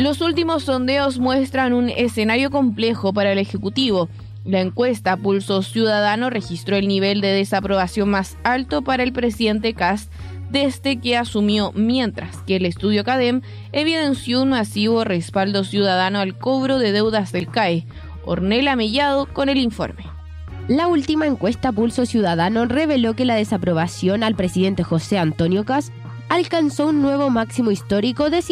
Los últimos sondeos muestran un escenario complejo para el Ejecutivo. La encuesta Pulso Ciudadano registró el nivel de desaprobación más alto para el presidente Kast desde que asumió, mientras que el estudio CADEM evidenció un masivo respaldo ciudadano al cobro de deudas del CAE. Ornella Mellado con el informe. La última encuesta Pulso Ciudadano reveló que la desaprobación al presidente José Antonio Kast alcanzó un nuevo máximo histórico de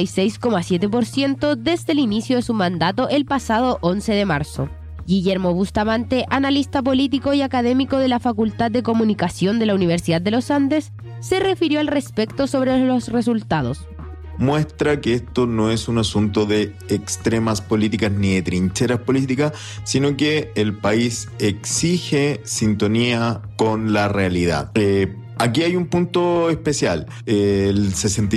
56,7% desde el inicio de su mandato el pasado 11 de marzo. Guillermo Bustamante, analista político y académico de la Facultad de Comunicación de la Universidad de los Andes, se refirió al respecto sobre los resultados. Muestra que esto no es un asunto de extremas políticas ni de trincheras políticas, sino que el país exige sintonía con la realidad. Aquí hay un punto especial. El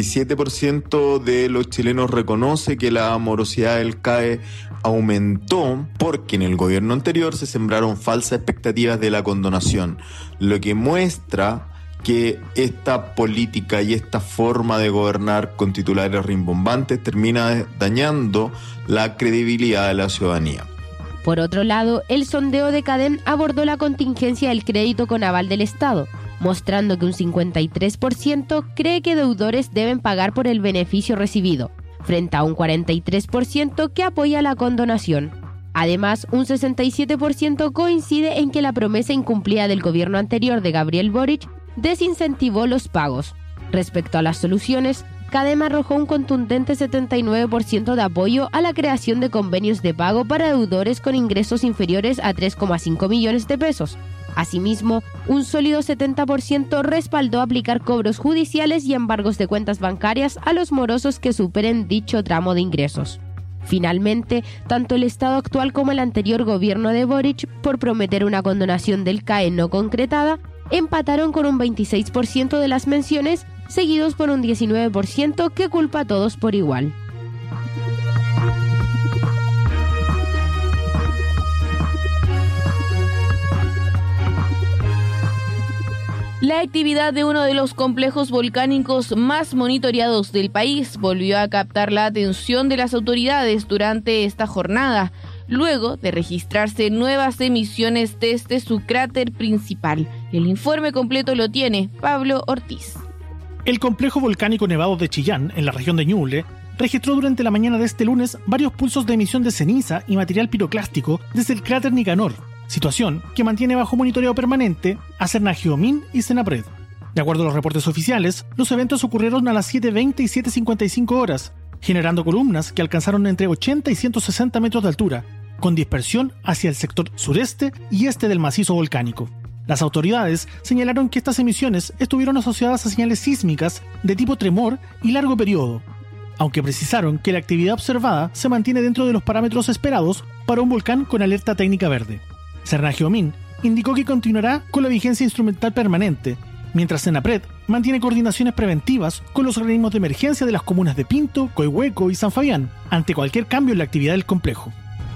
67% de los chilenos reconoce que la morosidad del CAE aumentó porque en el gobierno anterior se sembraron falsas expectativas de la condonación, lo que muestra que esta política y esta forma de gobernar con titulares rimbombantes termina dañando la credibilidad de la ciudadanía. Por otro lado, el sondeo de CADEM abordó la contingencia del crédito con aval del Estado, mostrando que un 53% cree que deudores deben pagar por el beneficio recibido, frente a un 43% que apoya la condonación. Además, un 67% coincide en que la promesa incumplida del gobierno anterior de Gabriel Boric desincentivó los pagos. Respecto a las soluciones, CADEM arrojó un contundente 79% de apoyo a la creación de convenios de pago para deudores con ingresos inferiores a 3,5 millones de pesos. Asimismo, un sólido 70% respaldó aplicar cobros judiciales y embargos de cuentas bancarias a los morosos que superen dicho tramo de ingresos. Finalmente, tanto el Estado actual como el anterior gobierno de Boric, por prometer una condonación del CAE no concretada, empataron con un 26% de las menciones, seguidos por un 19% que culpa a todos por igual. La actividad de uno de los complejos volcánicos más monitoreados del país volvió a captar la atención de las autoridades durante esta jornada, luego de registrarse nuevas emisiones desde su cráter principal. El informe completo lo tiene Pablo Ortiz. El complejo volcánico Nevado de Chillán, en la región de Ñuble, registró durante la mañana de este lunes varios pulsos de emisión de ceniza y material piroclástico desde el cráter Nicanor, situación que mantiene bajo monitoreo permanente a Cernagiomin y Cenapred. De acuerdo a los reportes oficiales, los eventos ocurrieron a las 7:20 y 7:55 horas, generando columnas que alcanzaron entre 80 y 160 metros de altura, con dispersión hacia el sector sureste y este del macizo volcánico. Las autoridades señalaron que estas emisiones estuvieron asociadas a señales sísmicas de tipo tremor y largo periodo, aunque precisaron que la actividad observada se mantiene dentro de los parámetros esperados para un volcán con alerta técnica verde. Cernagiomin indicó que continuará con la vigencia instrumental permanente, mientras Cenapred mantiene coordinaciones preventivas con los organismos de emergencia de las comunas de Pinto, Coihueco y San Fabián ante cualquier cambio en la actividad del complejo.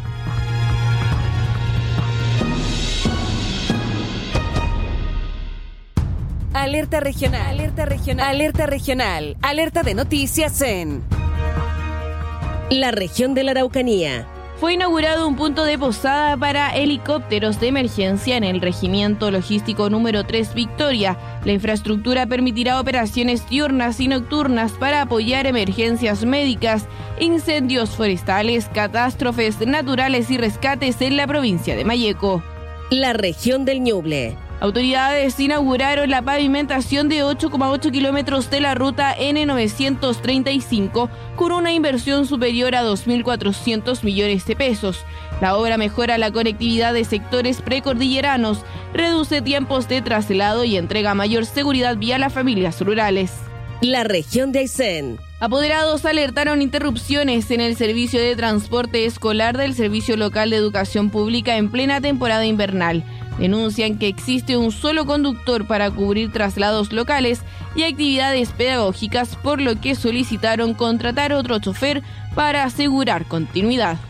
Alerta regional, alerta regional, alerta regional, alerta de noticias en la región de la Araucanía. Fue inaugurado un punto de posada para helicópteros de emergencia en el Regimiento Logístico número 3 Victoria. La infraestructura permitirá operaciones diurnas y nocturnas para apoyar emergencias médicas, incendios forestales, catástrofes naturales y rescates en la provincia de Malleco. La región del Ñuble. Autoridades inauguraron la pavimentación de 8,8 kilómetros de la ruta N935 con una inversión superior a 2.400 millones de pesos. La obra mejora la conectividad de sectores precordilleranos, reduce tiempos de traslado y entrega mayor seguridad vial a familias rurales. La región de Aysén. Apoderados alertaron interrupciones en el servicio de transporte escolar del Servicio Local de Educación Pública en plena temporada invernal. Denuncian que existe un solo conductor para cubrir traslados locales y actividades pedagógicas, por lo que solicitaron contratar otro chofer para asegurar continuidad.